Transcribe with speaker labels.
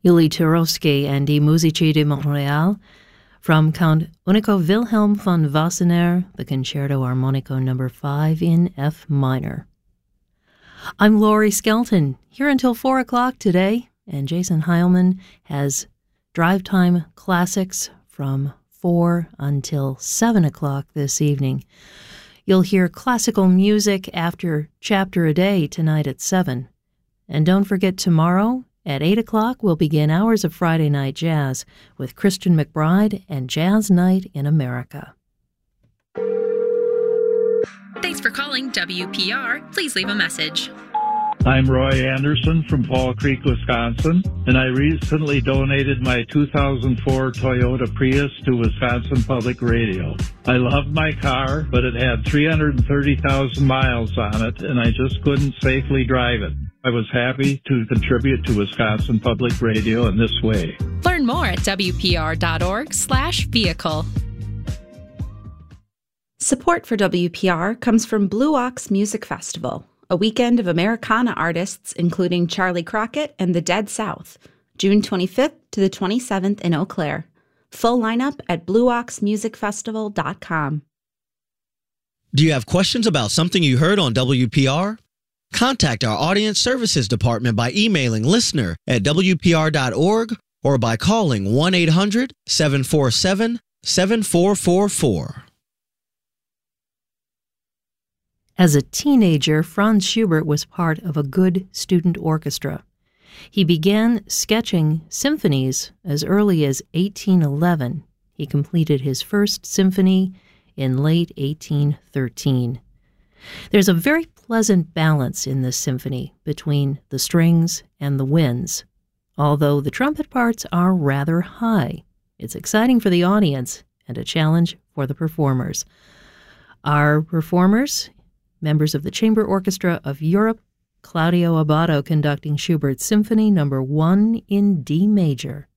Speaker 1: Uli Turowski and Die Musici de Montréal, from Count Unico Wilhelm von Wassenaer, the Concerto Armonico No. 5 in F minor. I'm Laurie Skelton, here until 4 o'clock today, and Jason Heilman has Drive Time Classics from 4 until 7 o'clock this evening. You'll hear classical music after Chapter a Day tonight at 7. And don't forget, tomorrow at 8 o'clock we'll begin hours of Friday Night Jazz with Christian McBride and Jazz Night in America.
Speaker 2: Thanks for calling WPR. Please leave a message.
Speaker 3: I'm Roy Anderson from Fall Creek, Wisconsin, and I recently donated my 2004 Toyota Prius to Wisconsin Public Radio. I loved my car, but it had 330,000 miles on it, and I just couldn't safely drive it. I was happy to contribute to Wisconsin Public Radio in this way.
Speaker 2: Learn more at WPR.org/vehicle.
Speaker 4: Support for WPR comes from Blue Ox Music Festival, a weekend of Americana artists including Charlie Crockett and the Dead South, June 25th to the 27th in Eau Claire. Full lineup at blueoxmusicfestival.com.
Speaker 5: Do you have questions about something you heard on WPR? Contact our Audience Services Department by emailing listener@wpr.org or by calling 1-800-747-7444.
Speaker 1: As a teenager, Franz Schubert was part of a good student orchestra. He began sketching symphonies as early as 1811. He completed his first symphony in late 1813. There's a very pleasant balance in this symphony between the strings and the winds, although the trumpet parts are rather high. It's exciting for the audience and a challenge for the performers. Our performers, members of the Chamber Orchestra of Europe, Claudio Abbado conducting Schubert's Symphony No. 1 in D major.